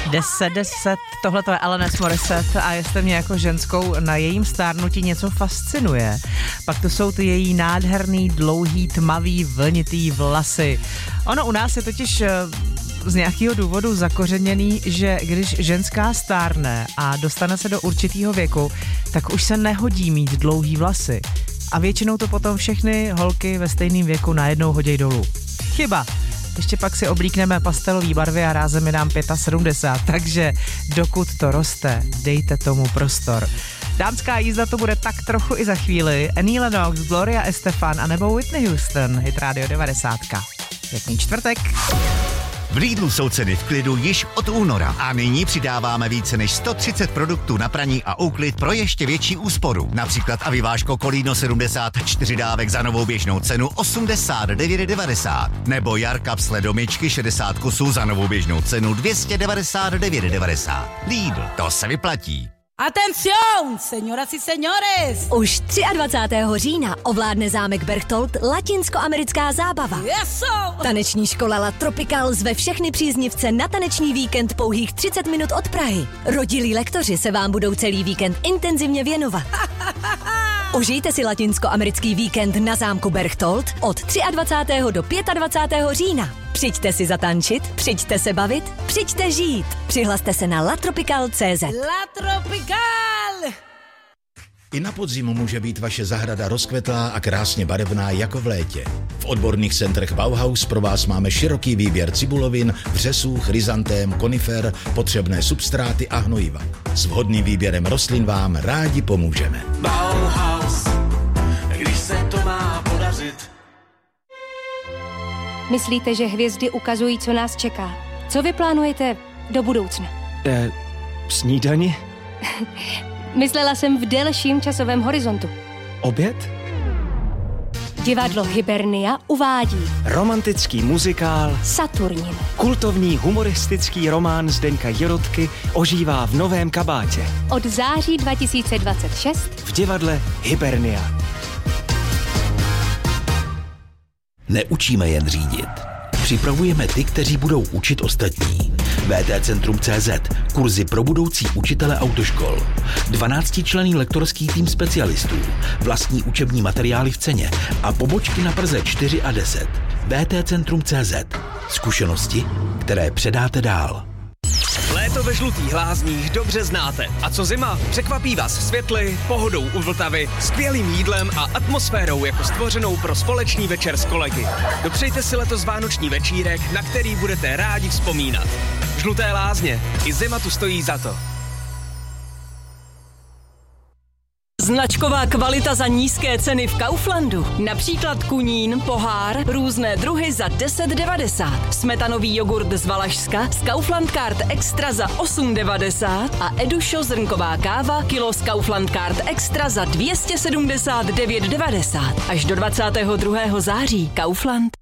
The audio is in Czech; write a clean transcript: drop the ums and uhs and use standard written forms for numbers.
10, tohle to je Alanis Morissette a jestli mě jako ženskou na jejím stárnutí něco fascinuje, pak to jsou ty její nádherný, dlouhý, tmavý, vlnitý vlasy. Ono u nás je totiž z nějakého důvodu zakořeněný, že když ženská stárne a dostane se do určitého věku, tak už se nehodí mít dlouhý vlasy. A většinou to potom všechny holky ve stejném věku najednou hoděj dolů. Chyba. Ještě pak si oblíkneme pastelový barvy a rázem je nám 75, takže dokud to roste, dejte tomu prostor. Dámská jízda to bude tak trochu i za chvíli. Annie Lennox, Gloria Estefan a nebo Whitney Houston, Hit Radio 90. Pěkný čtvrtek. V Lidlu jsou ceny v klidu již od února a nyní přidáváme více než 130 produktů na praní a úklid pro ještě větší úsporu. Například Aviváško Kolíno 74 dávek za novou běžnou cenu 89,90 nebo Jarkap sledomičky 60 kusů za novou běžnou cenu 299,90. Lidl, to se vyplatí. Atención, señoras y señores! Už 23. října ovládne zámek Berchtold latinskoamerická zábava. Eso! Taneční škola La Tropical zve všechny příznivce na taneční víkend pouhých 30 minut od Prahy. Rodilí lektoři se vám budou celý víkend intenzivně věnovat. Užijte si latinskoamerický víkend na zámku Berchtold od 23. do 25. října. Přijďte si zatančit, přijďte se bavit, přijďte žít. Přihlaste se na latropical.cz. La Tropical! I na podzim může být vaše zahrada rozkvetlá a krásně barevná jako v létě. V odborných centrech Bauhaus pro vás máme široký výběr cibulovin, vřesů, chryzantém, konifer, potřebné substráty a hnojiva. S vhodným výběrem rostlin vám rádi pomůžeme. Bauhaus, když se to má podařit. Myslíte, že hvězdy ukazují, co nás čeká? Co vy plánujete do budoucna? Snídani? Myslela jsem v delším časovém horizontu. Oběd? Divadlo Hibernia uvádí Romantický muzikál Saturnin. Kultovní humoristický román Zdeňka Jirotky ožívá v Novém kabátě. Od září 2026 v divadle Hibernia. Neučíme jen řídit. Připravujeme ty, kteří budou učit ostatní. VTCentrum.cz, kurzy pro budoucí učitele autoškol, 12členný lektorský tým specialistů, vlastní učební materiály v ceně a pobočky na Praze 4 a 10. VTCentrum.cz, zkušenosti, které předáte dál. Léto ve Žlutých Lázních dobře znáte. A co zima? Překvapí vás světly, pohodou u Vltavy, skvělým jídlem a atmosférou jako stvořenou pro společný večer s kolegy. Dopřejte si letos vánoční večírek, na který budete rádi vzpomínat. Žluté Lázně. I zima tu stojí za to. Značková kvalita za nízké ceny v Kauflandu. Například kunín, pohár, různé druhy za 10,90. Smetanový jogurt z Valašska z Kaufland Card Extra za 8,90 a Edušo zrnková káva kilo z Kaufland Card Extra za 279,90. Až do 22. září. Kaufland.